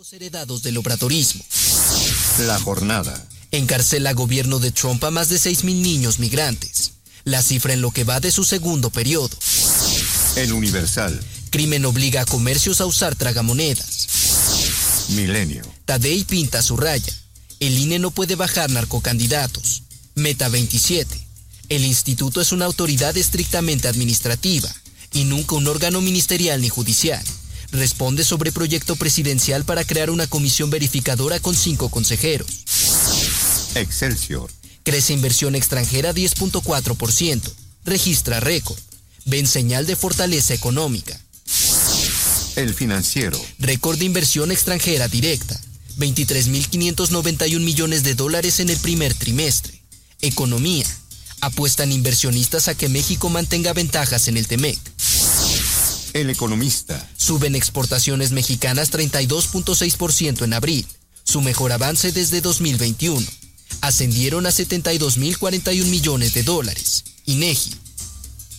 hijos heredados del obradorismo. La jornada. Encarcela gobierno de Trump a más de 6.000 niños migrantes. La cifra en lo que va de su segundo periodo. El Universal. Crimen obliga a comercios a usar tragamonedas. Milenio. Tadei pinta su raya. El INE no puede bajar narcocandidatos. Meta 27. El instituto es una autoridad estrictamente administrativa y nunca un órgano ministerial ni judicial. Responde sobre proyecto presidencial para crear una comisión verificadora con 5 consejeros. Excelsior. Crece inversión extranjera 10.4%. Registra récord. Ven señal de fortaleza económica. El Financiero. Récord de inversión extranjera directa. 23.591 millones de dólares en el primer trimestre. Economía. Apuestan inversionistas a que México mantenga ventajas en el TEMEC. El Economista. Suben exportaciones mexicanas 32.6% en abril, su mejor avance desde 2021. Ascendieron a 72.041 millones de dólares. INEGI.